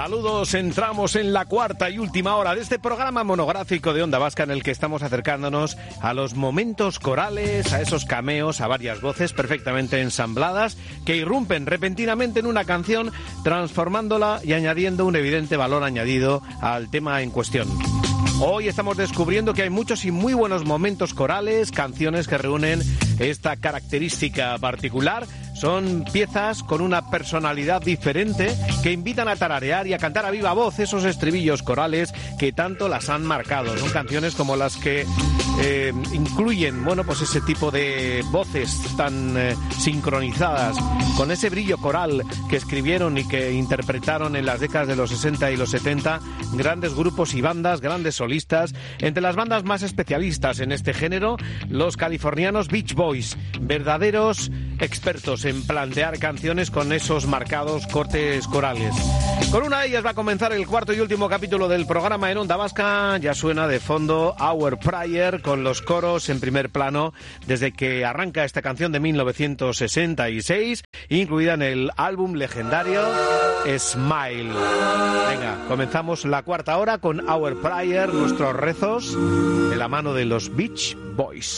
Saludos, entramos en la cuarta y última hora de este programa monográfico de Onda Vasca en el que estamos acercándonos a los momentos corales, a esos cameos, a varias voces perfectamente ensambladas que irrumpen repentinamente en una canción, transformándola y añadiendo un evidente valor añadido al tema en cuestión. Hoy estamos descubriendo que hay muchos y muy buenos momentos corales, canciones que reúnen esta característica particular. Son piezas con una personalidad diferente que invitan a tararear y a cantar a viva voz esos estribillos corales que tanto las han marcado. Son canciones como las que incluyen, bueno, pues ese tipo de voces tan sincronizadas, con ese brillo coral que escribieron y que interpretaron en las décadas de los 60 y los 70 grandes grupos y bandas, grandes solistas. Entre las bandas más especialistas en este género, los californianos Beach Boys, verdaderos expertos en plantear canciones con esos marcados cortes corales. Con una de ellas va a comenzar el cuarto y último capítulo del programa en Onda Vasca. Ya suena de fondo Our Prayer con los coros en primer plano desde que arranca esta canción de 1966, incluida en el álbum legendario Smile. Venga, comenzamos la cuarta hora con Our Prayer, nuestros rezos, de la mano de los Beach Boys.